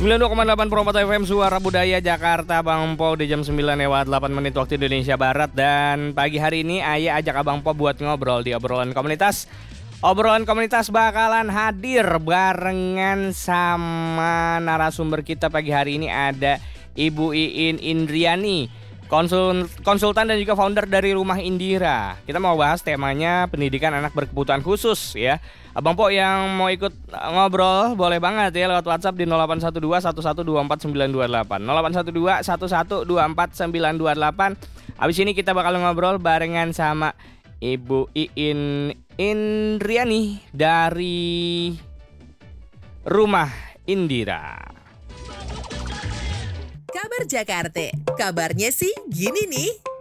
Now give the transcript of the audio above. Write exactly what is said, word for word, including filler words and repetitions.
sembilan puluh dua koma delapan Perompak F M Suara Budaya Jakarta, Bang Po di jam sembilan lewat delapan menit waktu Indonesia Barat. Dan pagi hari ini Ayah ajak Abang Po buat ngobrol di obrolan komunitas. Obrolan komunitas bakalan hadir barengan sama narasumber kita pagi hari ini. Ada Ibu Iin Indriani, konsul, konsultan dan juga founder dari Rumah Indira. Kita mau bahas temanya pendidikan anak berkebutuhan khusus ya. Abang Po yang mau ikut ngobrol boleh banget ya lewat WhatsApp di nol delapan satu dua satu satu dua empat sembilan dua delapan nol delapan satu dua satu satu dua empat sembilan dua delapan. Habis ini kita bakal ngobrol barengan sama Ibu Iin Indriani dari Rumah Indira. Kabar Jakarta, kabarnya sih gini nih.